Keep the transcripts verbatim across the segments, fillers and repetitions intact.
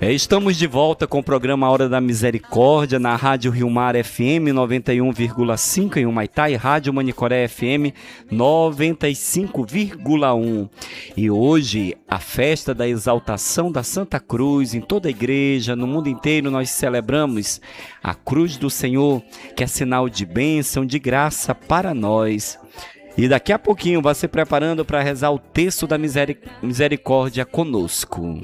É, estamos de volta com o programa Hora da Misericórdia na Rádio Rio Mar F M noventa e um vírgula cinco em Humaitá e Rádio Manicoré F M noventa e cinco vírgula um. E hoje, a festa da exaltação da Santa Cruz em toda a igreja, no mundo inteiro, nós celebramos a Cruz do Senhor, que é sinal de bênção, de graça para nós. E daqui a pouquinho vai se preparando para rezar o texto da misericórdia conosco.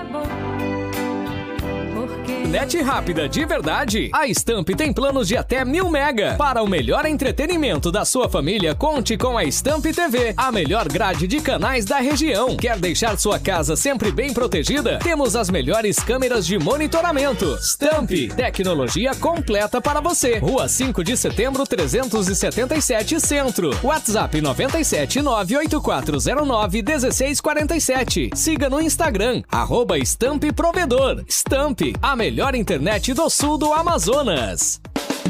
Net rápida de verdade? A Stamp tem planos de até mil mega. Para o melhor entretenimento da sua família, conte com a Stamp T V, a melhor grade de canais da região. Quer deixar sua casa sempre bem protegida? Temos as melhores câmeras de monitoramento. Stamp, tecnologia completa para você. Rua cinco de setembro, trezentos e setenta e sete, Centro. WhatsApp nove sete nove oito quatro zero nove um seis quatro sete. Siga no Instagram, arroba Stamp Provedor. Stamp, a melhor melhor internet do sul do Amazonas.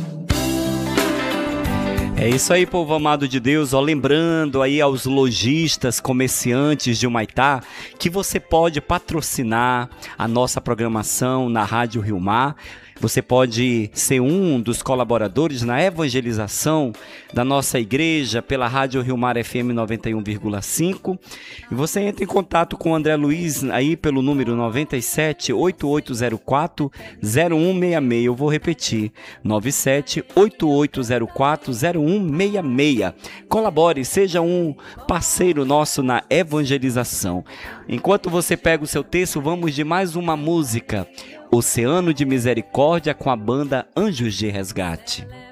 É isso aí, povo amado de Deus, ó, lembrando aí aos lojistas, comerciantes de Humaitá, que você pode patrocinar a nossa programação na Rádio Rio Mar. Você pode ser um dos colaboradores na evangelização da nossa igreja pela Rádio Rio Mar F M noventa e um vírgula cinco. E você entra em contato com o André Luiz aí pelo número nove sete oito oito zero quatro zero um seis seis. Eu vou repetir, nove sete oito oito zero quatro zero um seis seis. Colabore, seja um parceiro nosso na evangelização. Enquanto você pega o seu texto, vamos de mais uma música. Oceano de Misericórdia com a banda Anjos de Resgate.